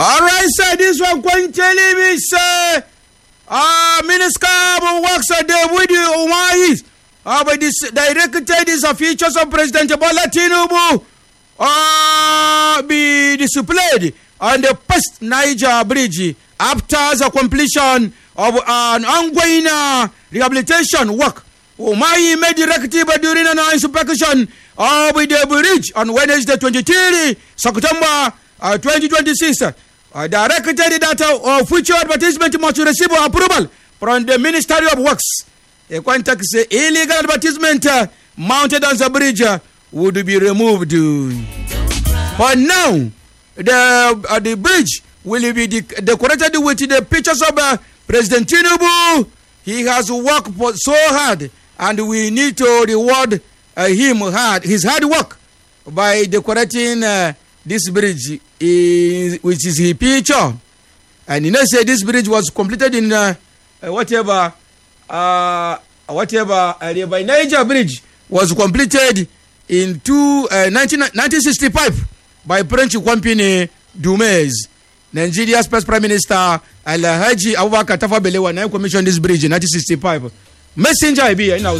Alright, sir, this one going telling me, sir. Minister of Works David Umahi. But this directed these features of President Bola Tinubu be displayed on the Past Niger Bridge after the completion of an ongoing rehabilitation work. Umahi made directive during an inspection of the bridge on Wednesday 23 September 2026. Directed that future advertisement must receive approval from the Ministry of Works. A contact say illegal advertisement mounted on the bridge would be removed. But now, the bridge will be decorated with the pictures of President Tinubu. He has worked so hard, and we need to reward his hard work by decorating this bridge, which is his picture. And you know, say this bridge was completed in by Niger Bridge was completed in 1965 by French company Dumez. Nigeria's first Prime Minister Alhaji Abubakar Tafawa Balewa now commissioned this bridge in 1965. Messenger I be in house.